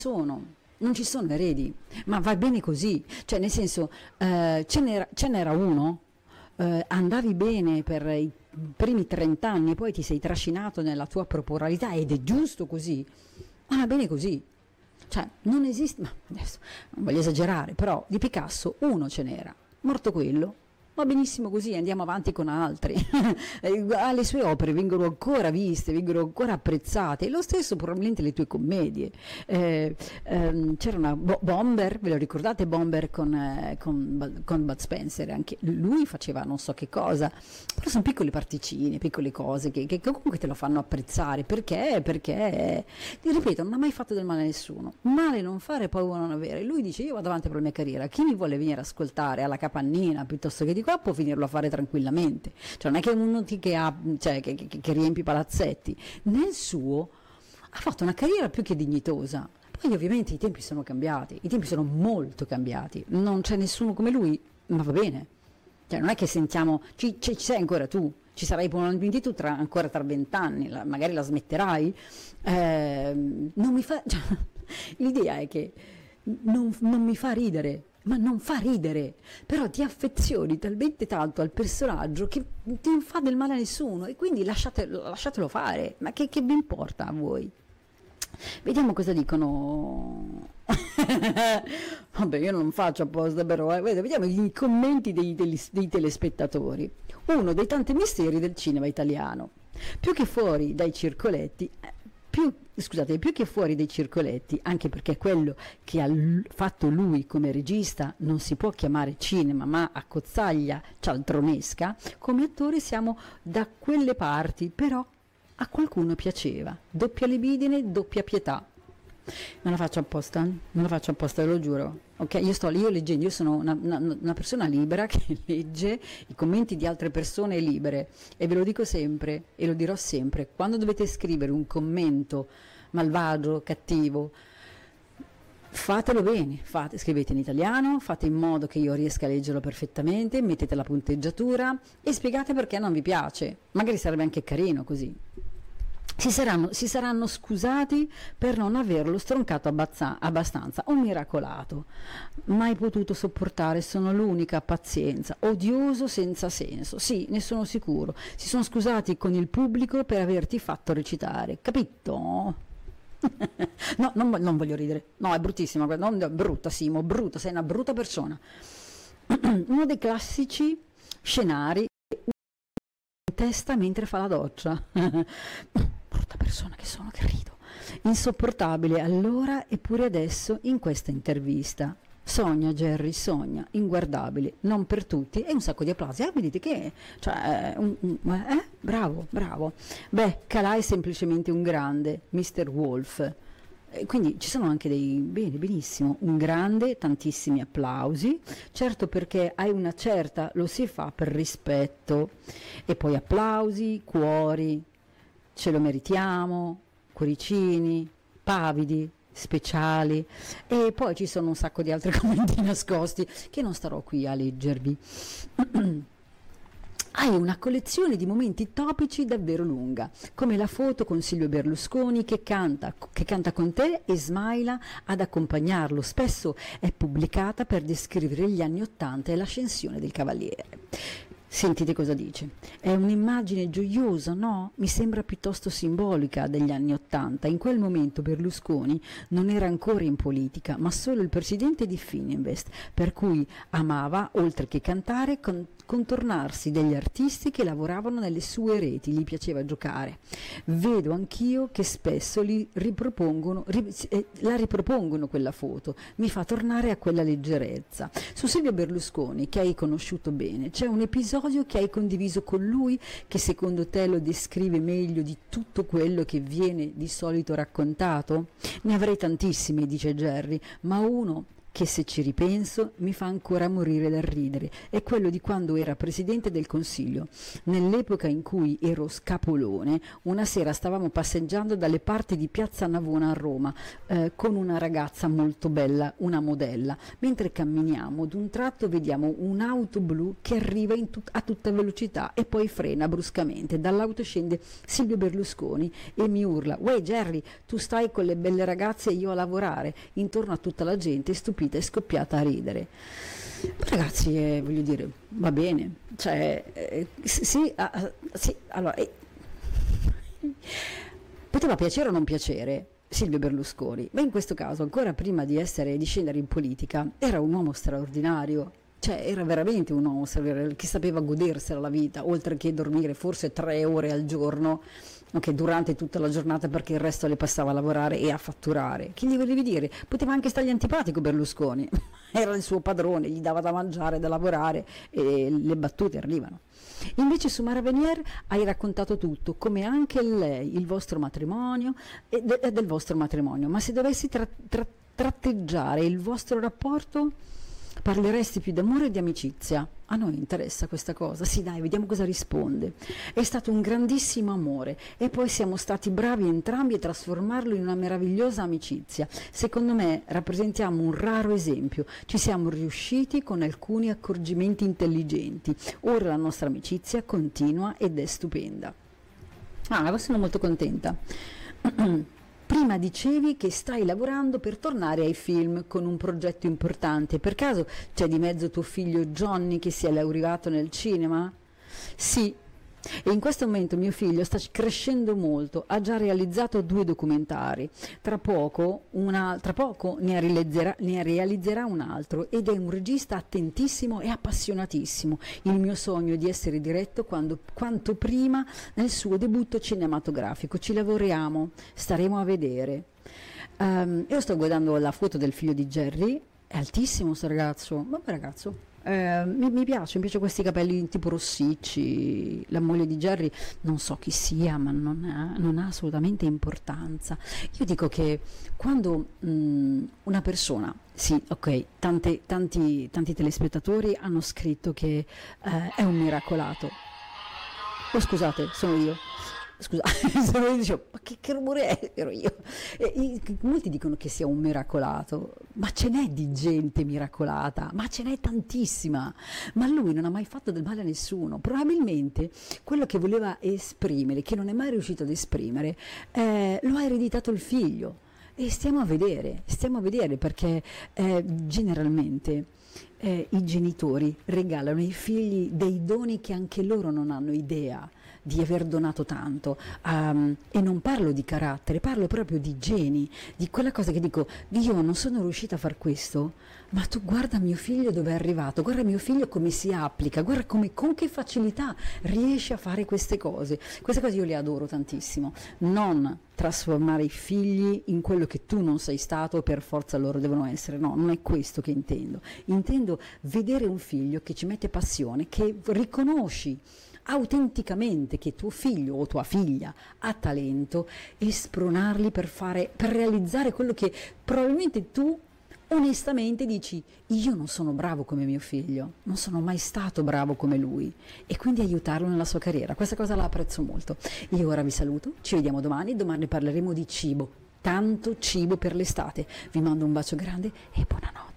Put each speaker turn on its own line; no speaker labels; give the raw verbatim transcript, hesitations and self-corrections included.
sono, non ci sono eredi, ma va bene così, cioè nel senso eh, ce n'era, ce n'era uno, eh, andavi bene per i primi trenta anni e poi ti sei trascinato nella tua proporalità ed è giusto così, ma va bene così, cioè non esiste, ma adesso non voglio esagerare, però di Picasso uno ce n'era, morto quello. Va benissimo così, andiamo avanti con altri. Eh, le sue opere vengono ancora viste, vengono ancora apprezzate, e lo stesso probabilmente le tue commedie. Eh, ehm, c'era una Bo- Bomber, ve lo ricordate Bomber con, eh, con, Bud- con Bud Spencer? Anche lui faceva non so che cosa, però sono piccole particine, piccole cose che, che comunque te lo fanno apprezzare. Perché? Perché, ti ripeto, non ha mai fatto del male a nessuno. Male non fare, paura non avere. Lui dice: io vado avanti per la mia carriera, chi mi vuole venire a ascoltare alla capannina piuttosto che di qua può finirlo a fare tranquillamente, cioè non è che uno ti- che, ha, cioè, che, che, che riempi palazzetti. Nel suo ha fatto una carriera più che dignitosa. Poi ovviamente i tempi sono cambiati, i tempi sono molto cambiati, non c'è nessuno come lui, ma va bene, cioè non è che sentiamo, ci, ci, ci sei ancora tu, ci sarai probabilmente tu tra, ancora tra vent'anni, la, magari la smetterai, eh, non mi fa, cioè, l'idea è che non, non mi fa ridere, ma non fa ridere, però ti affezioni talmente tanto al personaggio che non fa del male a nessuno, e quindi lasciate, lasciatelo fare, ma che, che vi importa a voi? Vediamo cosa dicono. Vabbè, io non faccio apposta, però eh. Vediamo i commenti dei, dei, dei telespettatori. Uno dei tanti misteri del cinema italiano, più che fuori dai circoletti, più, scusate, più che fuori dai circoletti, anche perché quello che ha l- fatto lui come regista non si può chiamare cinema, ma accozzaglia cialtronesca, come attore siamo da quelle parti, però a qualcuno piaceva. Doppia libidine, doppia pietà. Non la faccio apposta, non la faccio apposta, ve lo giuro. Ok, io sto io leggendo, io sono una, una, una persona libera che legge i commenti di altre persone libere, e ve lo dico sempre e lo dirò sempre: quando dovete scrivere un commento malvagio, cattivo, fatelo bene, fate, scrivete in italiano, fate in modo che io riesca a leggerlo perfettamente, mettete la punteggiatura e spiegate perché non vi piace. Magari sarebbe anche carino così. Si saranno, si saranno scusati per non averlo stroncato abbazza, abbastanza, o miracolato. Mai potuto sopportare, sono l'unica, pazienza, odioso senza senso. Sì, ne sono sicuro. Si sono scusati con il pubblico per averti fatto recitare, capito? No, non, non voglio ridere. No, è bruttissima, non, brutta Simo, brutta, sei una brutta persona. Uno dei classici scenari in testa mentre fa la doccia. Brutta persona che sono, che rido. Insopportabile allora, eppure adesso in questa intervista. Sogna Jerry, sogna, inguardabile, non per tutti, e un sacco di applausi. Ah, vedete che, cioè, un, un, eh, bravo, bravo. Beh, Calà è semplicemente un grande, mister Wolf. E quindi ci sono anche dei, bene, benissimo, un grande, tantissimi applausi, certo, perché hai una certa, lo si fa per rispetto, e poi applausi, cuori, ce lo meritiamo, cuoricini, pavidi, speciali, e poi ci sono un sacco di altri commenti nascosti che non starò qui a leggervi. Hai una collezione di momenti topici davvero lunga, come la foto con Silvio Berlusconi che canta, che canta con te e Smaila ad accompagnarlo. Spesso è pubblicata per descrivere gli anni Ottanta e l'ascensione del Cavaliere. Sentite cosa dice. È un'immagine gioiosa, no? Mi sembra piuttosto simbolica degli anni Ottanta. In quel momento Berlusconi non era ancora in politica, ma solo il presidente di Fininvest, per cui amava, oltre che cantare, con- contornarsi degli artisti che lavoravano nelle sue reti, gli piaceva giocare. Vedo anch'io che spesso li ripropongono, ri- eh, la ripropongono quella foto, mi fa tornare a quella leggerezza. Su Silvio Berlusconi, che hai conosciuto bene, c'è un episodio che hai condiviso con lui che secondo te lo descrive meglio di tutto quello che viene di solito raccontato? Ne avrei tantissimi, dice Jerry, ma uno che se ci ripenso mi fa ancora morire dal ridere. È quello di quando era Presidente del Consiglio. Nell'epoca in cui ero scapolone, una sera stavamo passeggiando dalle parti di Piazza Navona a Roma eh, con una ragazza molto bella, una modella. Mentre camminiamo, d'un tratto vediamo un'auto blu che arriva in tut- a tutta velocità e poi frena bruscamente. Dall'auto scende Silvio Berlusconi e mi urla: «Uè Jerry, tu stai con le belle ragazze e io a lavorare». Intorno a tutta la gente stupita e scoppiata a ridere. Ragazzi, eh, voglio dire, va bene, cioè, eh, sì, ah, sì, allora, eh, poteva piacere o non piacere Silvio Berlusconi, ma in questo caso, ancora prima di essere, di scendere in politica, era un uomo straordinario. Cioè era veramente un uomo che sapeva godersela la vita, oltre che dormire forse tre ore al giorno, okay, durante tutta la giornata, perché il resto le passava a lavorare e a fatturare. Che gli volevi dire? Poteva anche stargli antipatico Berlusconi, era il suo padrone, gli dava da mangiare, da lavorare e le battute arrivano. Invece su Mara Venier hai raccontato tutto, come anche lei, il vostro matrimonio e de- del vostro matrimonio, ma se dovessi tra- tra- tratteggiare il vostro rapporto, parleresti più d'amore o di amicizia? A noi interessa questa cosa, sì dai, vediamo cosa risponde. È stato un grandissimo amore e poi siamo stati bravi entrambi a trasformarlo in una meravigliosa amicizia. Secondo me rappresentiamo un raro esempio, ci siamo riusciti con alcuni accorgimenti intelligenti. Ora la nostra amicizia continua ed è stupenda. Ah, sono molto contenta. Prima dicevi che stai lavorando per tornare ai film con un progetto importante. Per caso c'è di mezzo tuo figlio Johnny che si è laureato nel cinema? Sì. E in questo momento mio figlio sta crescendo molto, ha già realizzato due documentari, tra poco, una, tra poco ne, realizzerà, ne realizzerà un altro ed è un regista attentissimo e appassionatissimo. Il mio sogno è di essere diretto quando, quanto prima nel suo debutto cinematografico. Ci lavoriamo, staremo a vedere. Um, io sto guardando la foto del figlio di Jerry, è altissimo questo ragazzo, vabbè ragazzo. Eh, mi, mi piace, mi piace questi capelli tipo rossicci. La moglie di Jerry non so chi sia, ma non ha, non ha assolutamente importanza. Io dico che quando mh, una persona, sì, ok, tante, tanti, tanti telespettatori hanno scritto che eh, è un miracolato. Oh scusate, sono io. Scusa, dicevo, ma che, che rumore è? Ero io. E, e, molti dicono che sia un miracolato, ma ce n'è di gente miracolata, ma ce n'è tantissima. Ma lui non ha mai fatto del male a nessuno. Probabilmente quello che voleva esprimere, che non è mai riuscito ad esprimere, eh, lo ha ereditato il figlio. E stiamo a vedere, stiamo a vedere perché eh, generalmente eh, i genitori regalano ai figli dei doni che anche loro non hanno idea di aver donato tanto, um, e non parlo di carattere, parlo proprio di geni, di quella cosa che dico, io non sono riuscita a far questo, ma tu guarda mio figlio dove è arrivato, guarda mio figlio come si applica, guarda come, con che facilità riesce a fare queste cose. Queste cose io le adoro tantissimo. Non trasformare i figli in quello che tu non sei stato, per forza loro devono essere, no, non è questo che intendo. Intendo vedere un figlio che ci mette passione, che riconosci autenticamente che tuo figlio o tua figlia ha talento e spronarli per fare, per realizzare quello che probabilmente tu onestamente dici, io non sono bravo come mio figlio, non sono mai stato bravo come lui, e quindi aiutarlo nella sua carriera. Questa cosa la apprezzo molto. Io ora vi saluto, ci vediamo domani, domani parleremo di cibo, tanto cibo per l'estate. Vi mando un bacio grande e buonanotte.